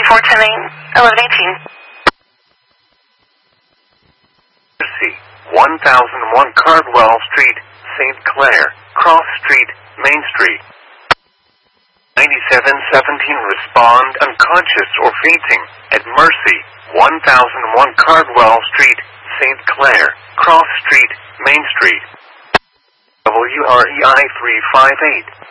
410-1118. C. 1001 Cardwell Street, St. Clair, Cross Street, Main Street. 9717 respond unconscious or fainting at Mercy, 1001 Cardwell Street, St. Clair, Cross Street, Main Street. WREI 358.